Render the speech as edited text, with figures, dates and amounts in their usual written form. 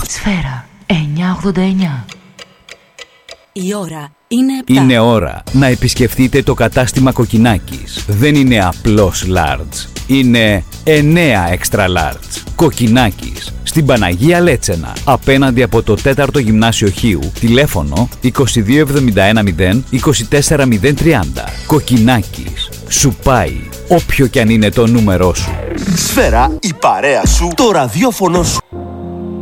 Σφαίρα 989. Η ώρα είναι 7. Είναι ώρα να επισκεφτείτε το κατάστημα Κοκκινάκης. Δεν είναι απλώς large. Είναι 9 extra large. Κοκκινάκης. Στην Παναγία Λέτσενα. Απέναντι από το 4ο Γυμνάσιο Χίου. Τηλέφωνο 22710 24030. Κοκκινάκης. Σου πάει όποιο κι αν είναι το νούμερό σου. Σφαίρα, η παρέα σου, το ραδιόφωνο σου.